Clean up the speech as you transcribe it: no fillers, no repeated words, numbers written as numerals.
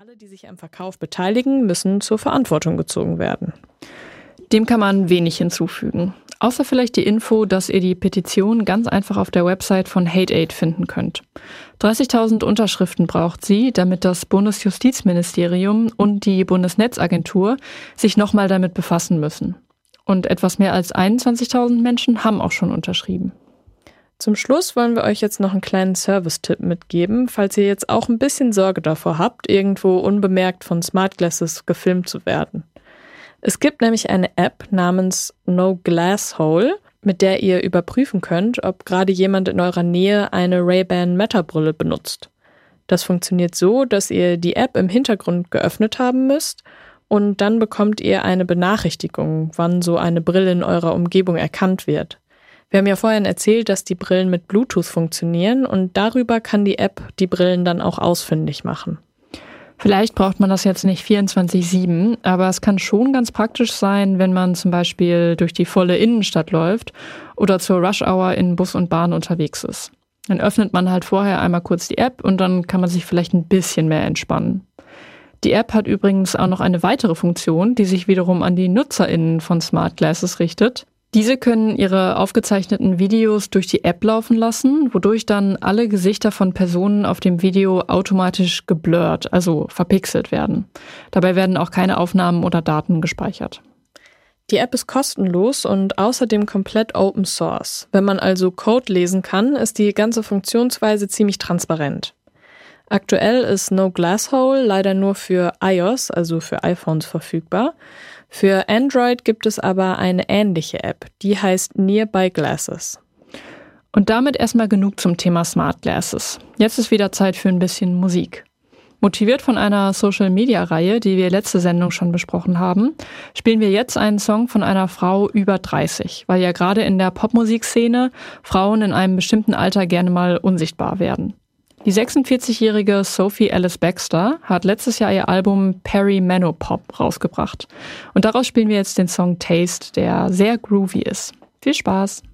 Alle, die sich am Verkauf beteiligen, müssen zur Verantwortung gezogen werden. Dem kann man wenig hinzufügen. Außer vielleicht die Info, dass ihr die Petition ganz einfach auf der Website von HateAid finden könnt. 30.000 Unterschriften braucht sie, damit das Bundesjustizministerium und die Bundesnetzagentur sich nochmal damit befassen müssen. Und etwas mehr als 21.000 Menschen haben auch schon unterschrieben. Zum Schluss wollen wir euch jetzt noch einen kleinen Service-Tipp mitgeben, falls ihr jetzt auch ein bisschen Sorge davor habt, irgendwo unbemerkt von Smart Glasses gefilmt zu werden. Es gibt nämlich eine App namens No Glass Hole, mit der ihr überprüfen könnt, ob gerade jemand in eurer Nähe eine Ray-Ban Meta-Brille benutzt. Das funktioniert so, dass ihr die App im Hintergrund geöffnet haben müsst und dann bekommt ihr eine Benachrichtigung, wann so eine Brille in eurer Umgebung erkannt wird. Wir haben ja vorhin erzählt, dass die Brillen mit Bluetooth funktionieren und darüber kann die App die Brillen dann auch ausfindig machen. Vielleicht braucht man das jetzt nicht 24/7, aber es kann schon ganz praktisch sein, wenn man zum Beispiel durch die volle Innenstadt läuft oder zur Rush-Hour in Bus und Bahn unterwegs ist. Dann öffnet man halt vorher einmal kurz die App und dann kann man sich vielleicht ein bisschen mehr entspannen. Die App hat übrigens auch noch eine weitere Funktion, die sich wiederum an die NutzerInnen von Smart Glasses richtet. Diese können ihre aufgezeichneten Videos durch die App laufen lassen, wodurch dann alle Gesichter von Personen auf dem Video automatisch geblurrt, also verpixelt werden. Dabei werden auch keine Aufnahmen oder Daten gespeichert. Die App ist kostenlos und außerdem komplett Open Source. Wenn man also Code lesen kann, ist die ganze Funktionsweise ziemlich transparent. Aktuell ist No Glass Hole leider nur für iOS, also für iPhones, verfügbar. Für Android gibt es aber eine ähnliche App, die heißt Nearby Glasses. Und damit erstmal genug zum Thema Smart Glasses. Jetzt ist wieder Zeit für ein bisschen Musik. Motiviert von einer Social-Media-Reihe, die wir letzte Sendung schon besprochen haben, spielen wir jetzt einen Song von einer Frau über 30, weil ja gerade in der Popmusikszene Frauen in einem bestimmten Alter gerne mal unsichtbar werden. Die 46-jährige Sophie Alice Baxter hat letztes Jahr ihr Album Perimenopop rausgebracht. Und daraus spielen wir jetzt den Song Taste, der sehr groovy ist. Viel Spaß!